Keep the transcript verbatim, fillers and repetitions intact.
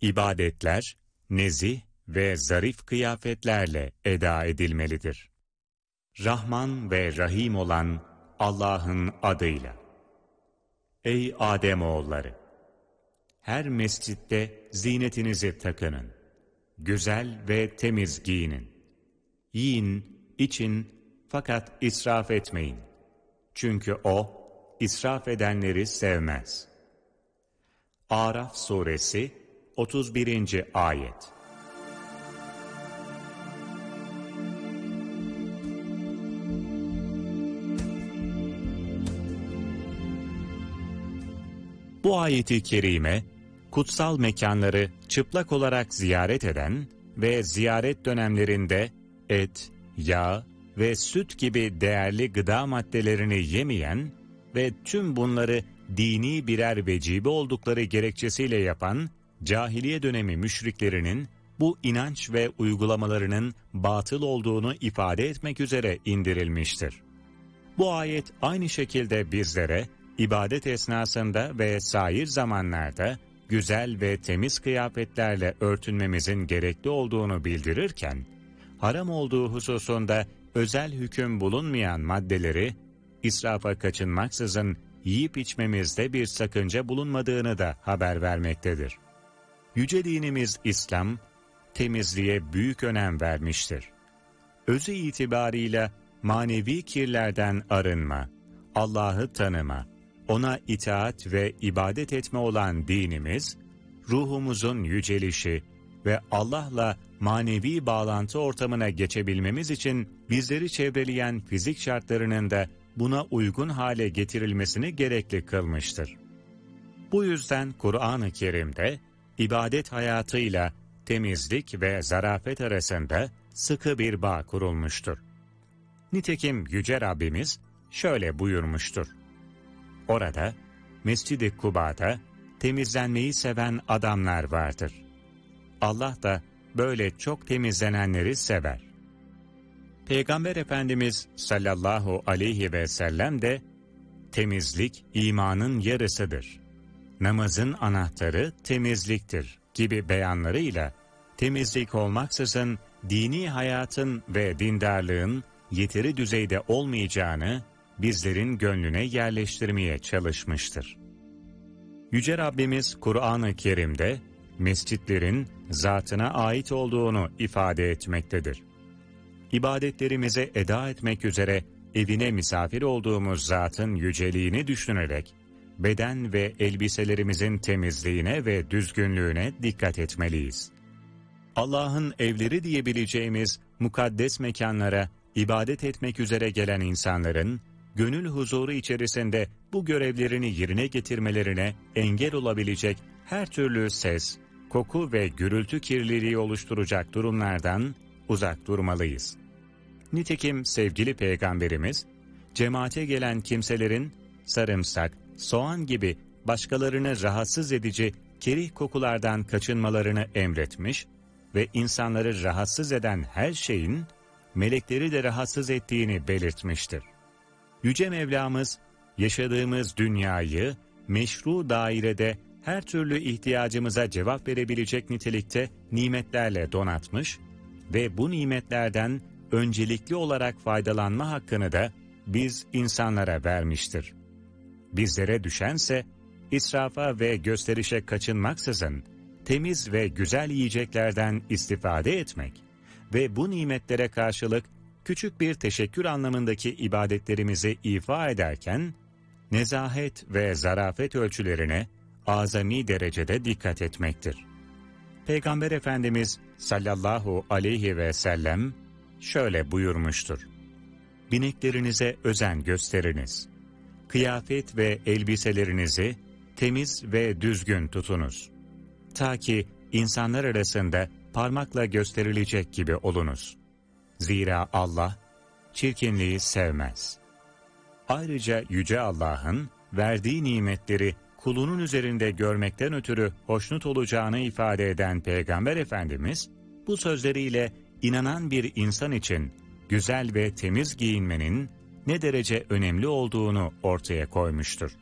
ibadetler, nezih ve zarif kıyafetlerle eda edilmelidir. Rahman ve Rahim olan Allah'ın adıyla. Ey Ademoğulları! Her mescitte zinetinizi takının. Güzel ve temiz giyinin. Yiyin, için fakat israf etmeyin. Çünkü O, israf edenleri sevmez. Araf suresi otuz birinci ayet. Bu ayeti kerime, kutsal mekanları çıplak olarak ziyaret eden ve ziyaret dönemlerinde et, yağ ve süt gibi değerli gıda maddelerini yemeyen ve tüm bunları dini birer vecibe oldukları gerekçesiyle yapan cahiliye dönemi müşriklerinin bu inanç ve uygulamalarının batıl olduğunu ifade etmek üzere indirilmiştir. Bu ayet aynı şekilde bizlere ibadet esnasında ve sair zamanlarda güzel ve temiz kıyafetlerle örtünmemizin gerekli olduğunu bildirirken, haram olduğu hususunda özel hüküm bulunmayan maddeleri israfa kaçınmaksızın yiyip içmemizde bir sakınca bulunmadığını da haber vermektedir. Yüce dinimiz İslam, temizliğe büyük önem vermiştir. Özü itibarıyla manevi kirlerden arınma, Allah'ı tanıma, O'na itaat ve ibadet etme olan dinimiz, ruhumuzun yücelişi ve Allah'la manevi bağlantı ortamına geçebilmemiz için bizleri çevreleyen fizik şartlarının da buna uygun hale getirilmesini gerekli kılmıştır. Bu yüzden Kur'an-ı Kerim'de ibadet hayatıyla temizlik ve zarafet arasında sıkı bir bağ kurulmuştur. Nitekim Yüce Rabbimiz şöyle buyurmuştur. Orada, Mescid-i Kuba'da temizlenmeyi seven adamlar vardır. Allah da böyle çok temizlenenleri sever. Peygamber Efendimiz sallallahu aleyhi ve sellem de, temizlik imanın yarısıdır. Namazın anahtarı temizliktir gibi beyanlarıyla, temizlik olmaksızın dini hayatın ve dindarlığın yeteri düzeyde olmayacağını bizlerin gönlüne yerleştirmeye çalışmıştır. Yüce Rabbimiz Kur'an-ı Kerim'de mescitlerin zatına ait olduğunu ifade etmektedir. İbadetlerimize eda etmek üzere evine misafir olduğumuz zatın yüceliğini düşünerek beden ve elbiselerimizin temizliğine ve düzgünlüğüne dikkat etmeliyiz. Allah'ın evleri diyebileceğimiz mukaddes mekanlara ibadet etmek üzere gelen insanların gönül huzuru içerisinde bu görevlerini yerine getirmelerine engel olabilecek her türlü ses, koku ve gürültü kirliliği oluşturacak durumlardan uzak durmalıyız. Nitekim sevgili Peygamberimiz, cemaate gelen kimselerin sarımsak, soğan gibi başkalarını rahatsız edici kerih kokulardan kaçınmalarını emretmiş ve insanları rahatsız eden her şeyin melekleri de rahatsız ettiğini belirtmiştir. Yüce Mevlamız, yaşadığımız dünyayı meşru dairede her türlü ihtiyacımıza cevap verebilecek nitelikte nimetlerle donatmış ve bu nimetlerden öncelikli olarak faydalanma hakkını da biz insanlara vermiştir. Bizlere düşense israfa ve gösterişe kaçınmaksızın temiz ve güzel yiyeceklerden istifade etmek ve bu nimetlere karşılık küçük bir teşekkür anlamındaki ibadetlerimizi ifa ederken, nezahet ve zarafet ölçülerine azami derecede dikkat etmektir. Peygamber Efendimiz sallallahu aleyhi ve sellem şöyle buyurmuştur. Bineklerinize özen gösteriniz. Kıyafet ve elbiselerinizi temiz ve düzgün tutunuz. Ta ki insanlar arasında parmakla gösterilecek gibi olunuz. Zira Allah çirkinliği sevmez. Ayrıca Yüce Allah'ın verdiği nimetleri kulunun üzerinde görmekten ötürü hoşnut olacağını ifade eden Peygamber Efendimiz, bu sözleriyle inanan bir insan için güzel ve temiz giyinmenin ne derece önemli olduğunu ortaya koymuştur.